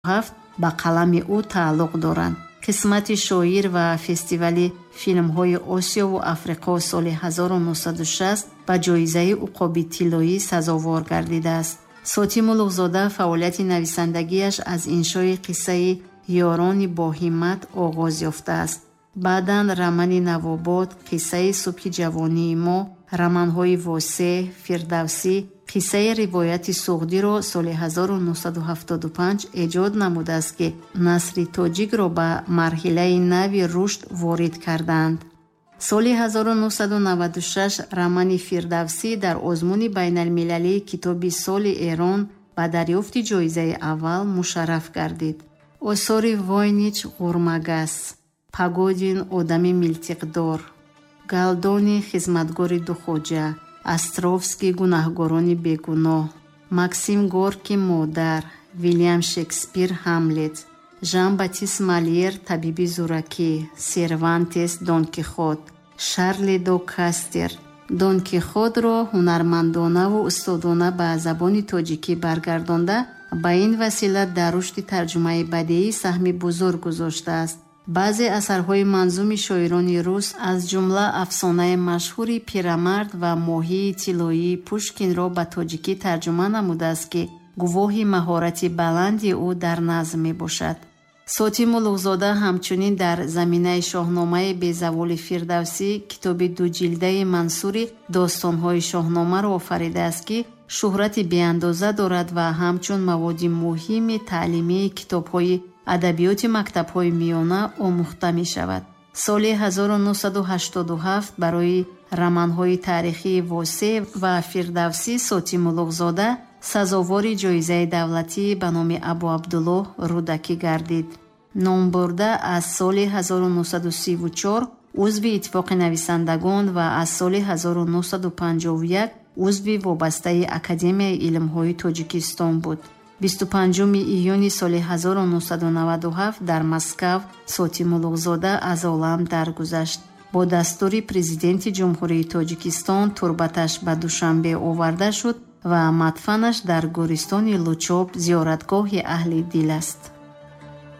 ба қалами ӯ тааллуқ доранд. қисмати шоир ва фестивали филмҳои Осиё ва Африқо соли 1960 ба ҷоизаи уқоби тиллоӣ сазовор гардидааст. Сотим Улуғзода фаъолияти нависандагиаш аз иншои қиссаи ёрони боҳиммат оғоз ёфтааст. баъдан рамани Навобод, қиссаи Субҳи ҷавонии мо, раманҳои Восеҳ, Фирдавсӣ, қиссаи ривояти Суғдиро соли 1975 эҷод намудааст, ки насри тоҷикро ба марҳилаи нави рушд ворид карданд. соли 1996 рамани Фирдавсӣ дар озмуни байналмилалии китоби соли Эрон ба дарёфти ҷоизаи аввал мушарраф гардид. осори Войнич Ғурмагас, Погодин одами милтиқдор, Галдони хизматгори Духоҷа, Астровский гунаҳгорони бегуноҳ, Максим Горки модар, Вильям Шекспир Ҳамлет, Жан-Батист Мольер табиби зуракӣ, Сервантес Дон Кихот, Шарли до Кастер. Дон Кихотро ҳунармандонаву устодона ба забони тоҷикӣ баргардонда, ба ин васила дар рушди тарҷумаи бадеӣ саҳми бузург гузоштааст. баъзе асарҳои манзуми шоирони рус аз ҷумла афсонаи машҳури Пирамард ва Моҳии тиллоии Пушкинро ба тоҷикӣ тарҷума намудааст, ки гувоҳи маҳорати баланди ӯ дар назм мебошад. Сотим Улуғзода ҳамчунин дар заминаи шоҳномаи Безаволи Фирдавсӣ китоби дуҷилдаи мансури достонҳои шоҳномаро офаридааст, ки шӯҳрати беандоза дорад ва ҳамчун маводи муҳими таълимии китобҳои адабиёти мактабҳои миёна омӯхта мешавад. соли 1987 барои раманҳои тарихии Восеҳ ва Фирдавсӣ Сотим Улуғзода сазовори ҷоизаи давлатӣ ба номи Абу Абдуллоҳ Рудакӣ гардид. Номбурда аз соли 1934 узви Иттифоқи нависандагон ва аз соли 1951 узви вобастаи Академияи илмҳои Тоҷикистон буд. 25 июни соли 1997 дар Москав Сотим Улуғзода аз олам даргузашт. бо дастури президенти ҷумҳурии Тоҷикистон турбаташ ба Душанбе оварда шуд ва матфанаш дар гӯристони Лучоб зиёратгоҳи аҳли дил аст.